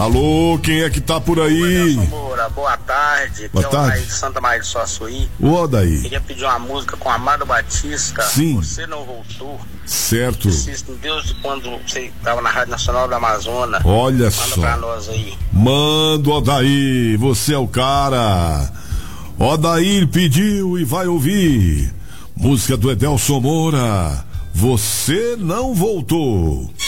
Alô, quem é que tá por aí? Moura, boa tarde. Boa tarde. Odair de Santa Maria de Suaçuí. O Odair. Queria pedir uma música com Amado Batista. Sim. Você Não Voltou. Certo. Assisto Deus quando você estava na Rádio Nacional do Amazonas. Olha Manda só. pra nós aí. Manda, Odair, você é o cara. Odair pediu e vai ouvir. Música do Edelson Moura. Você Não Voltou.